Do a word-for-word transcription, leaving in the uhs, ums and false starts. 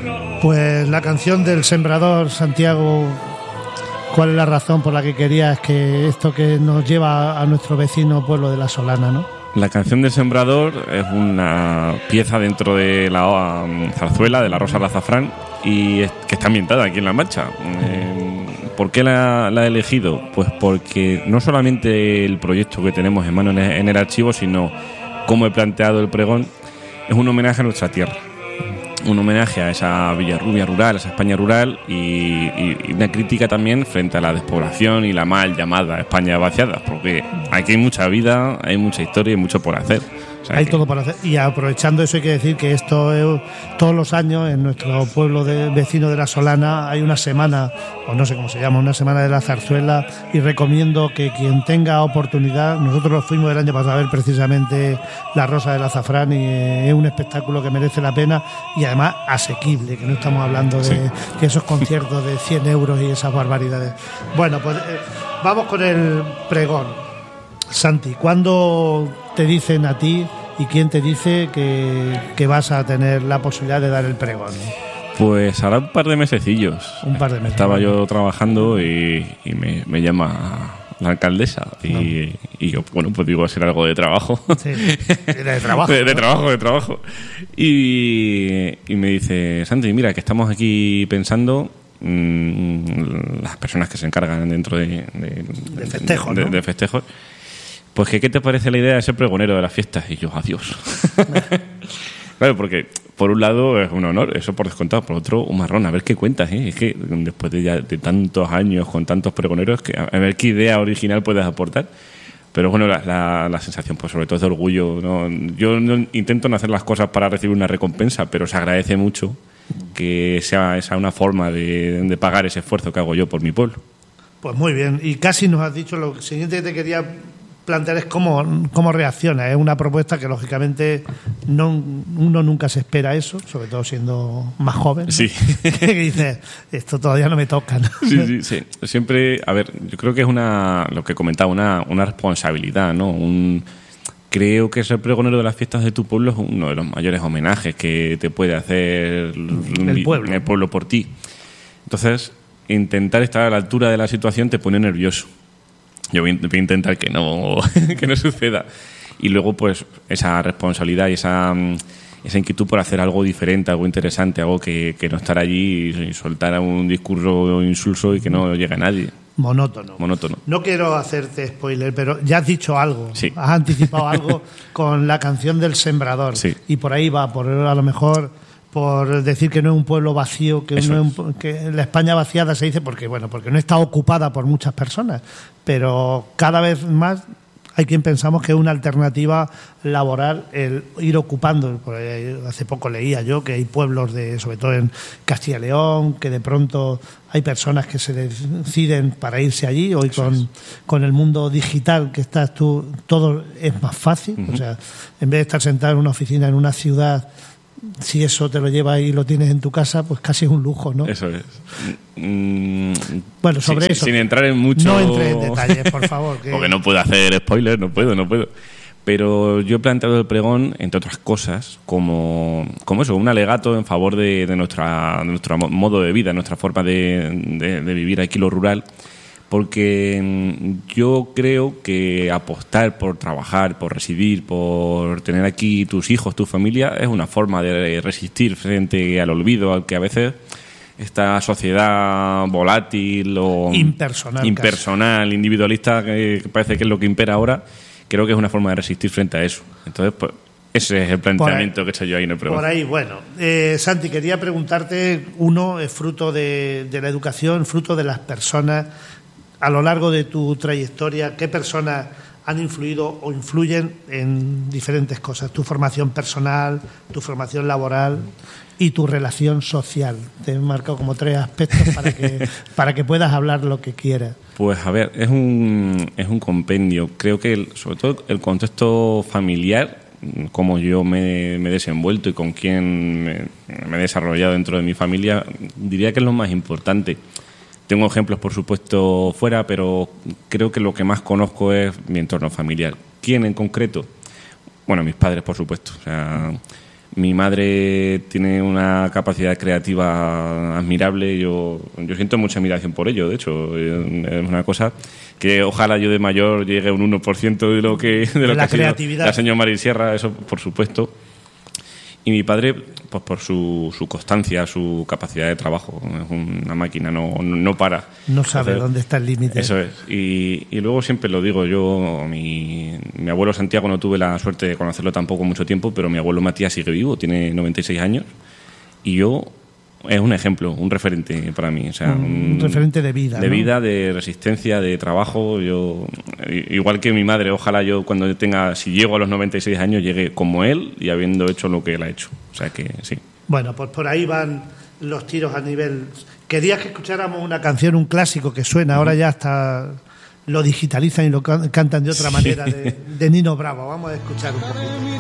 Pues la canción del Sembrador, Santiago, ¿cuál es la razón por la que querías que esto que nos lleva a nuestro vecino pueblo de La Solana, ¿no? La canción del Sembrador es una pieza dentro de la um, zarzuela de La Rosa del Azafrán y es, que está ambientada aquí en La Mancha. Eh, ¿Por qué la, la he elegido? Pues porque no solamente el proyecto que tenemos en mano en el, en el archivo, sino cómo he planteado el pregón, es un homenaje a nuestra tierra. Un homenaje a esa Villarrubia rural, a esa España rural y, y, y una crítica también frente a la despoblación y la mal llamada España vaciada, porque aquí hay mucha vida, hay mucha historia y mucho por hacer. O sea hay que... todo por hacer. Y aprovechando eso hay que decir que esto es, todos los años en nuestro pueblo de, vecino de La Solana hay una semana, o no sé cómo se llama, una semana de la zarzuela, y recomiendo que quien tenga oportunidad, nosotros fuimos el año pasado a ver precisamente La Rosa del Azafrán y es un espectáculo que merece la pena y además asequible, que no estamos hablando de sí. que esos conciertos de cien euros y esas barbaridades. Bueno, pues eh, vamos con el pregón. Santi, ¿cuándo te dicen a ti y quién te dice que, que vas a tener la posibilidad de dar el pregón? Pues hará un par de mesecillos. Un par de meses. Estaba yo trabajando y, y me, me llama la alcaldesa y, no. y yo, bueno, pues digo, será algo de trabajo. Sí, de trabajo. de, de ¿no? trabajo, de trabajo. Y, y me dice, Santi, mira, que estamos aquí pensando... Mmm, las personas que se encargan dentro de, de, de festejos, de, ¿no? de festejos, pues que qué te parece la idea de ser pregonero de las fiestas. Y yo, adiós. Claro, porque por un lado es un honor, eso por descontado, por otro un marrón, a ver qué cuentas, ¿eh? Es que después de ya de tantos años con tantos pregoneros, que a ver qué idea original puedes aportar. Pero bueno, la, la, la sensación, pues sobre todo es de orgullo, ¿no? Yo no intento no hacer las cosas para recibir una recompensa, pero se agradece mucho que sea esa una forma de, de pagar ese esfuerzo que hago yo por mi pueblo. Pues muy bien, y casi nos has dicho lo siguiente que te quería plantear es cómo, cómo reacciona. Es una propuesta que lógicamente no, uno nunca se espera eso, sobre todo siendo más joven, ¿no? Sí. Que dices, esto todavía no me toca, ¿no? Sí, sí, sí. Siempre, a ver, yo creo que es una, lo que comentaba, una, una responsabilidad, ¿no? Un... Creo que ser pregonero de las fiestas de tu pueblo es uno de los mayores homenajes que te puede hacer el pueblo, el pueblo por ti. Entonces, intentar estar a la altura de la situación te pone nervioso. Yo voy a intentar que no, que no suceda. Y luego, pues, esa responsabilidad y esa, esa inquietud por hacer algo diferente, algo interesante, algo que, que no estar allí y soltar un discurso insulso y que no llegue a nadie. Monótono. Monótono. No quiero hacerte spoiler, pero ya has didicho algo, sí. Has anticipado algo con la canción del Sembrador. Sí. Y por ahí va, por a lo mejor por decir que no es un pueblo vacío, que, no es un, que la España vaciada se dice porque bueno, porque no está ocupada por muchas personas, pero cada vez más hay quien pensamos que es una alternativa laboral el ir ocupando. Hace poco leía yo que hay pueblos, de, sobre todo en Castilla y León, que de pronto hay personas que se deciden para irse allí. Hoy con, con el mundo digital que estás tú, todo es más fácil. Uh-huh. O sea, en vez de estar sentado en una oficina en una ciudad, si eso te lo llevas y lo tienes en tu casa, pues casi es un lujo, ¿no? Eso es. Mm, bueno, sobre sí, eso. Sin entrar en mucho... No entres en detalles, por favor. Que... Porque no puedo hacer spoilers, no puedo, no puedo. Pero yo he planteado el pregón, entre otras cosas, como, como eso, un alegato en favor de, de, nuestra, de nuestro modo de vida, nuestra forma de, de, de vivir aquí lo rural, porque yo creo que apostar por trabajar, por residir, por tener aquí tus hijos, tu familia, es una forma de resistir frente al olvido, al que a veces esta sociedad volátil o impersonal, impersonal casi. individualista, que parece que es lo que impera ahora, creo que es una forma de resistir frente a eso. Entonces, pues, ese es el planteamiento que he hecho yo ahí en el programa. Por ahí, bueno. Eh, Santi, quería preguntarte, uno, es fruto de, de la educación, fruto de las personas. A lo largo de tu trayectoria, ¿qué personas han influido o influyen en diferentes cosas? Tu formación personal, tu formación laboral y tu relación social. Te he marcado como tres aspectos para que para que puedas hablar lo que quieras. Pues a ver, es un, es un compendio. Creo que el, sobre todo el contexto familiar, cómo yo me, me he desenvuelto y con quién me, me he desarrollado dentro de mi familia, diría que es lo más importante. Tengo ejemplos, por supuesto, fuera, pero creo que lo que más conozco es mi entorno familiar. ¿Quién en concreto? Bueno, mis padres, por supuesto. O sea, Mi madre tiene una capacidad creativa admirable. Yo, yo siento mucha admiración por ello, de hecho. Es una cosa que ojalá yo de mayor llegue a un uno por ciento de lo que, de lo la que creatividad. Ha sido la señora María Sierra, eso por supuesto. Y mi padre, pues por su, su constancia, su capacidad de trabajo. Es una máquina, no, no para. No sabe Entonces, dónde está el límite. Eso es. Y, y luego siempre lo digo, yo, mi, mi abuelo Santiago no tuve la suerte de conocerlo tampoco mucho tiempo, pero mi abuelo Matías sigue vivo, tiene noventa y seis años. Y yo, es un ejemplo, un referente para mí. O sea, un, un referente de vida. De ¿no? vida, de resistencia, de trabajo. Yo, igual que mi madre, ojalá yo cuando tenga, si llego a los noventa y seis años, llegue como él y habiendo hecho lo que él ha hecho. O sea que sí. Bueno, pues por ahí van los tiros a nivel... Querías que escucháramos una canción, un clásico que suena, ahora ya hasta lo digitalizan y lo can- cantan de otra manera, de, de Nino Bravo. Vamos a escuchar un poquito.